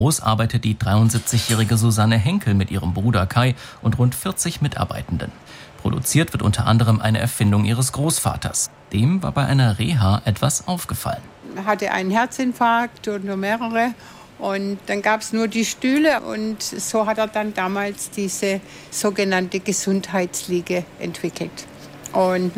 Groß arbeitet die 73-jährige Susanne Henkel mit ihrem Bruder Kai und rund 40 Mitarbeitenden. Produziert wird unter anderem eine Erfindung ihres Großvaters. Dem war bei einer Reha etwas aufgefallen. Er hatte einen Herzinfarkt und nur mehrere. Und dann gab es nur die Stühle und so hat er dann damals diese sogenannte Gesundheitsliege entwickelt. Und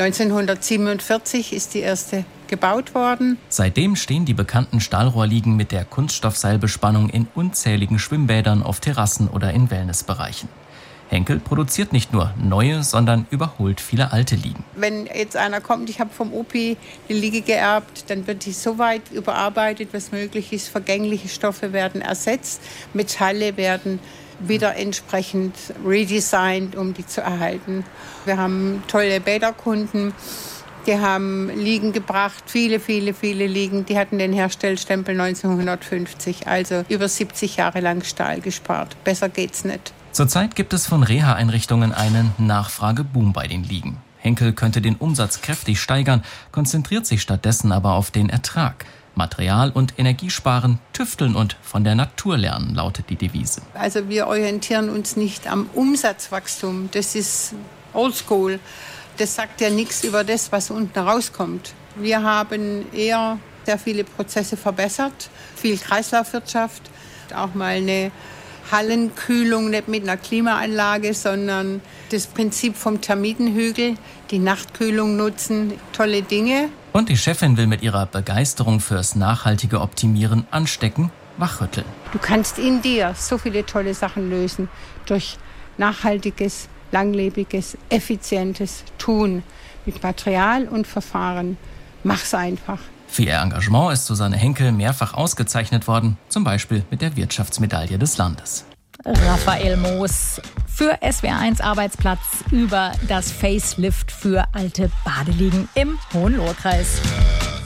1947 ist die erste gebaut worden. Seitdem stehen die bekannten Stahlrohrliegen mit der Kunststoffseilbespannung in unzähligen Schwimmbädern, auf Terrassen oder in Wellnessbereichen. Henkel produziert nicht nur neue, sondern überholt viele alte Liegen. Wenn jetzt einer kommt, ich habe vom Opi die Liege geerbt, dann wird die so weit überarbeitet, was möglich ist. Vergängliche Stoffe werden ersetzt, Metalle werden wieder entsprechend redesigned, um die zu erhalten. Wir haben tolle Bäderkunden, die haben Liegen gebracht, viele Liegen. Die hatten den Herstellstempel 1950, also über 70 Jahre lang Stahl gespart. Besser geht's nicht. Zurzeit gibt es von Reha-Einrichtungen einen Nachfrageboom bei den Liegen. Henkel könnte den Umsatz kräftig steigern, konzentriert sich stattdessen aber auf den Ertrag. Material- und Energiesparen, tüfteln und von der Natur lernen, lautet die Devise. Also wir orientieren uns nicht am Umsatzwachstum. Das ist oldschool. Das sagt ja nichts über das, was unten rauskommt. Wir haben eher sehr viele Prozesse verbessert, viel Kreislaufwirtschaft, auch mal eine Hallenkühlung, nicht mit einer Klimaanlage, sondern das Prinzip vom Termitenhügel, die Nachtkühlung nutzen, tolle Dinge. Und die Chefin will mit ihrer Begeisterung fürs nachhaltige Optimieren anstecken, wachrütteln. Du kannst in dir so viele tolle Sachen lösen durch nachhaltiges, langlebiges, effizientes Tun mit Material und Verfahren. Mach's einfach. Für ihr Engagement ist Susanne Henkel mehrfach ausgezeichnet worden, zum Beispiel mit der Wirtschaftsmedaille des Landes. Raphael Moos für SWR1 Arbeitsplatz über das Facelift für alte Badeliegen im Hohenlohe-Kreis.